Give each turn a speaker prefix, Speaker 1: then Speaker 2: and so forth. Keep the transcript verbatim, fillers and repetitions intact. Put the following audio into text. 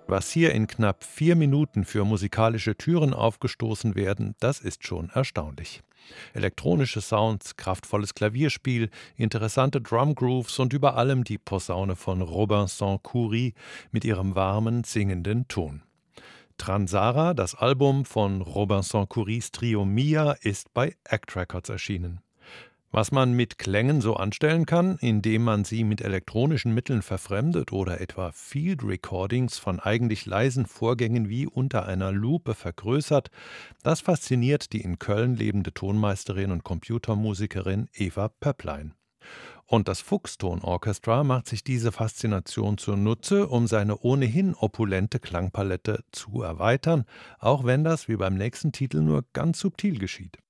Speaker 1: Was hier in knapp vier Minuten für musikalische Türen aufgestoßen werden, das ist schon erstaunlich. Elektronische Sounds, kraftvolles Klavierspiel, interessante Drumgrooves und über allem die Posaune von Robinson Khoury mit ihrem warmen, singenden Ton. Transara, das Album von Robinson Khourys Trio Mia, ist bei Act Records erschienen. Was man mit Klängen so anstellen kann, indem man sie mit elektronischen Mitteln verfremdet oder etwa Field Recordings von eigentlich leisen Vorgängen wie unter einer Lupe vergrößert, das fasziniert die in Köln lebende Tonmeisterin und Computermusikerin Eva Pöpplein. Und das Fuchston Orchestra macht sich diese Faszination zunutze, um seine ohnehin opulente Klangpalette zu erweitern, auch wenn das wie beim nächsten Titel nur ganz subtil geschieht.